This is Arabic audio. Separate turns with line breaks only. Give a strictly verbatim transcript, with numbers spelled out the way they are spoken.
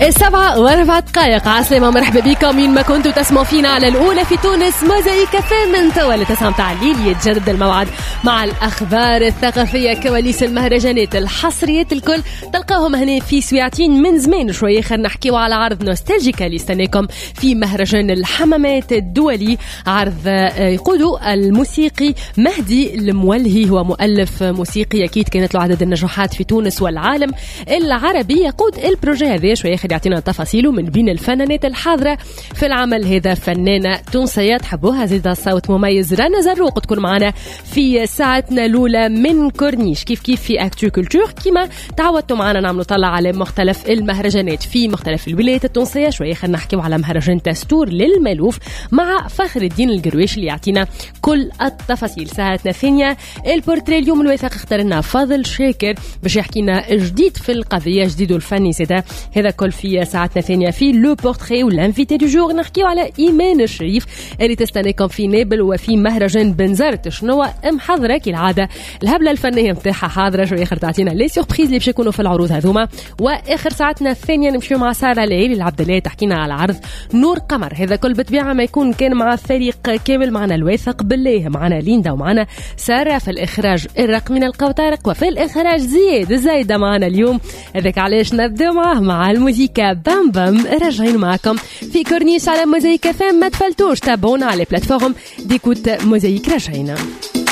السبعة واربع دقائق عسلامة، مرحبا بكم من ما كنتوا تسمعوا فينا على الأولى في تونس موزايك كافيه. من توا لتسعة متاع الليل يتجدد الموعد مع الأخبار الثقافية، كواليس المهرجانات، الحصريات الكل تلقاهم هنا في سويعتين. من زمان شوية خلينا نحكيو على عرض نوستالجيكا اللي استناكم في مهرجان الحمامات الدولي، عرض يقودوا الموسيقي مهدي المولهي، هو مؤلف موسيقي أكيد كانت له عدد النجاحات في تونس والعالم العربي. يقود البروجي هذا شوية خلي يعطينا تفاصيله. من بين الفنانات الحاضرة في العمل هذا فنانة تونسية تحبوها، زيدا صوت مميز، رنا زروق تكون معنا في ساعتنا الأولى من كورنيش، كيف كيف في أكتو كولتور كيما تعودتوا معنا نعملوا طلع على مختلف المهرجانات في مختلف الولايات التونسية. شوية خلينا نحكيو على مهرجان تستور للملوف مع فخر الدين القرويش اللي يعطينا كل التفاصيل. ساعتنا الثانية البورتري، اليوم الوثائق اخترنا فاضل شاكر باش يحكينا جديد في القضية، جديد الفني زيدا، هذا كل في ساعتنا الثانية في لو بورتري. والانفيتي دو جور نحكيو على إيمان الشريف اللي تستناكم في نابل وفي مهرجان بنزرت. شنو محضرة كالعادة الهبلة الفنية متاعها حاضرة، شوية خير تعطينا لي سيربريز اللي باش يكونوا في العروض هذوما. واخر ساعتنا الثانية نمشيو مع سارة ليلي العبد الله تحكينا على عرض نور قمر. هذا كل بطبيعة ما يكون كان مع الفريق كامل، معنا الواثق بالله، معنا ليندا، ومعنا سارة في الإخراج الرقمي نلقاو طارق، وفي الإخراج زياد زايدة معنا اليوم. هذاك علاش نبدأ معه مع الموسيقى بام بام. راجعين معكم في كورنيش على موزايك كافيه، ما تفلتوش، تابعونا على بلاتفورم ديكوت موزايك. راجعين